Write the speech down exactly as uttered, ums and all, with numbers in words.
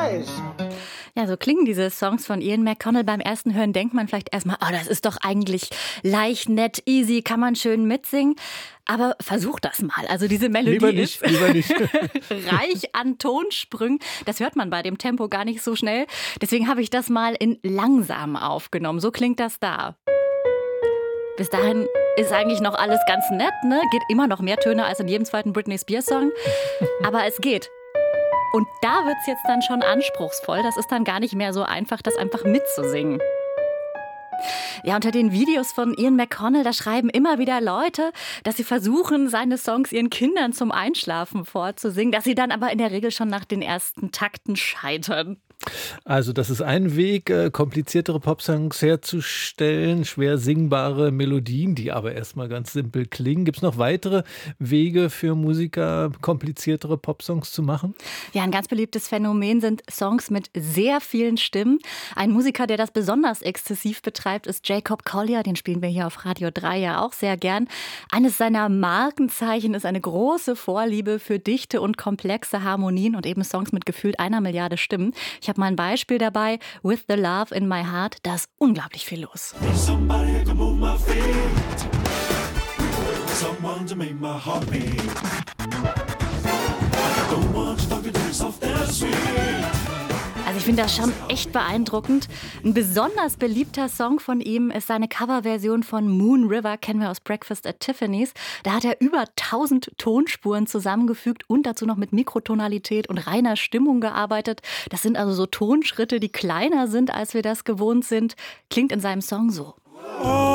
nice. Ja, so klingen diese Songs von Ian McConnell. Beim ersten Hören denkt man vielleicht erstmal, oh, das ist doch eigentlich leicht, nett, easy, kann man schön mitsingen. Aber versuch das mal. Also diese Melodie lieber nicht, ist lieber nicht. reich an Tonsprüngen. Das hört man bei dem Tempo gar nicht so schnell. Deswegen habe ich das mal in langsam aufgenommen. So klingt das da. Bis dahin ist eigentlich noch alles ganz nett, ne? Geht immer noch mehr Töne als in jedem zweiten Britney Spears Song. Aber es geht. Und da wird es jetzt dann schon anspruchsvoll. Das ist dann gar nicht mehr so einfach, das einfach mitzusingen. Ja, unter den Videos von Ian McConnell, da schreiben immer wieder Leute, dass sie versuchen, seine Songs ihren Kindern zum Einschlafen vorzusingen, dass sie dann aber in der Regel schon nach den ersten Takten scheitern. Also das ist ein Weg, äh, kompliziertere Popsongs herzustellen, schwer singbare Melodien, die aber erstmal ganz simpel klingen. Gibt es noch weitere Wege für Musiker, kompliziertere Popsongs zu machen? Ja, ein ganz beliebtes Phänomen sind Songs mit sehr vielen Stimmen. Ein Musiker, der das besonders exzessiv betreibt, ist Jacob Collier. Den spielen wir hier auf Radio drei ja auch sehr gern. Eines seiner Markenzeichen ist eine große Vorliebe für dichte und komplexe Harmonien und eben Songs mit gefühlt einer Milliarde Stimmen. Ich habe mal ein Beispiel dabei, With the Love in My Heart, da ist unglaublich viel los. Also ich finde das schon echt beeindruckend. Ein besonders beliebter Song von ihm ist seine Coverversion von Moon River, kennen wir aus Breakfast at Tiffany's. Da hat er über tausend Tonspuren zusammengefügt und dazu noch mit Mikrotonalität und reiner Stimmung gearbeitet. Das sind also so Tonschritte, die kleiner sind, als wir das gewohnt sind. Klingt in seinem Song so.